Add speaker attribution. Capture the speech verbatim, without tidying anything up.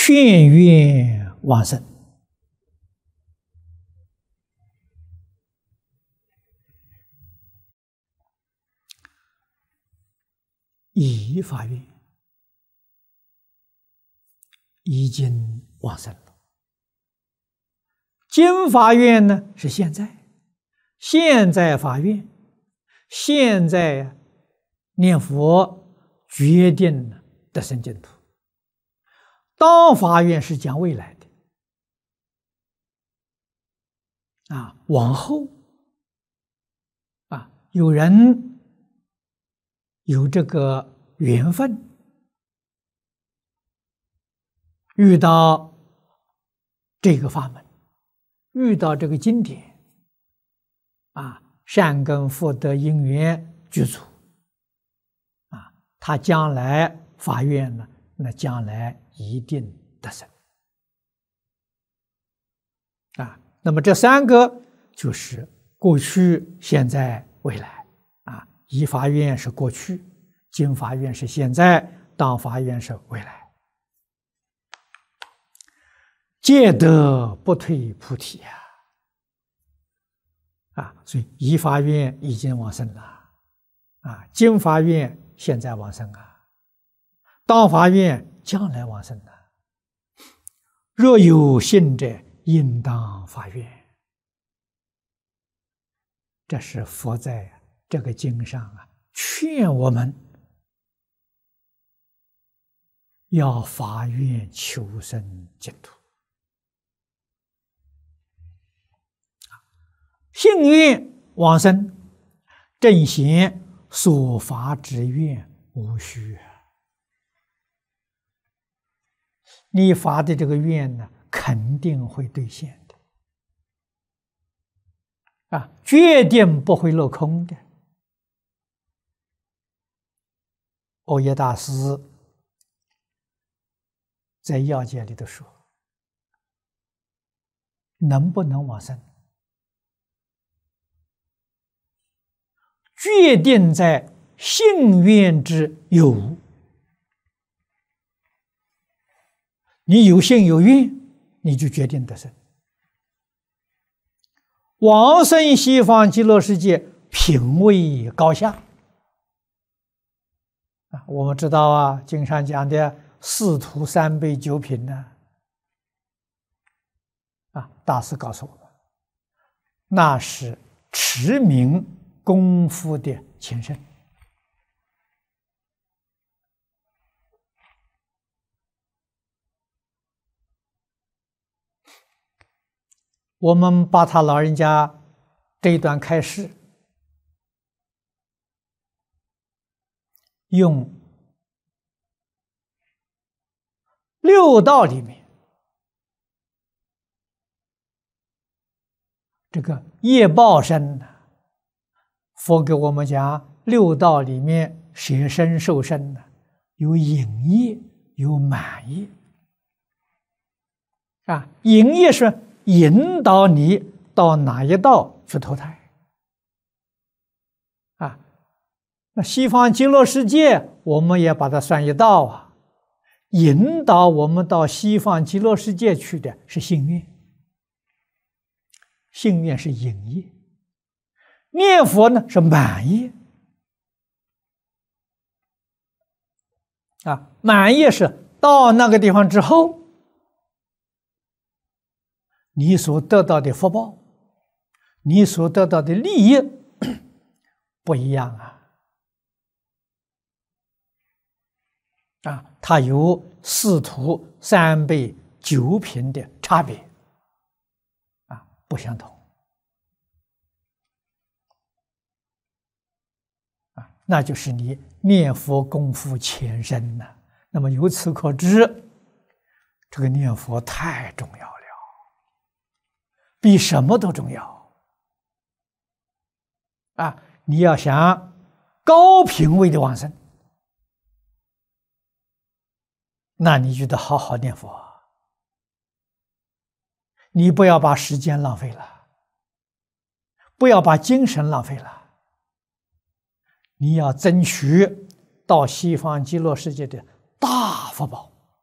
Speaker 1: 劝愿往生。乙发愿已经往生了，今发愿呢是现在，现在发愿，现在念佛决定得生净土。当发愿是讲未来的啊，往后啊，有人有这个缘分，遇到这个法门，遇到这个经典啊，善根福德因缘具足啊，他将来发愿呢，那将来一定得生啊。那么这三个就是过去、现在、未来啊。已发愿是过去，今发愿是现在，当发愿是未来。戒得不退菩提呀！啊，所以已发愿已经往生了啊，今发愿现在往生啊，当发愿将来往生啊。若有信者，应当发愿。这是佛在这个经上啊，劝我们要发愿求生净土。信愿往生，正显所发之愿无虚。你发的这个愿呢，肯定会兑现的啊，决定不会落空的。欧耶大师在要解里头说，能不能往生，决定在信愿之有无。你有信有愿，你就决定得生。往生西方极乐世界，品位高下啊！我们知道啊，经上讲的四土三辈九品呢，啊，大师告诉我们，那是持名功夫的前身。我们把他老人家这一段开示，用六道里面这个业报身呢，佛给我们讲，六道里面舍身受身呢，有引业，有满业啊。引业是引导你到哪一道去投胎啊？那西方极乐世界，我们也把它算一道啊。引导我们到西方极乐世界去的是信愿，信愿是引业，念佛呢是满业啊。满业是到那个地方之后，你所得到的福报，你所得到的利益不一样啊！啊，它有四土三辈九品的差别啊，不相同啊，那就是你念佛功夫前身呢。那么由此可知，这个念佛太重要了。比什么都重要啊！你要想高品位的往生，那你就得好好念佛，你不要把时间浪费了，不要把精神浪费了，你要争取到西方极乐世界的大福报。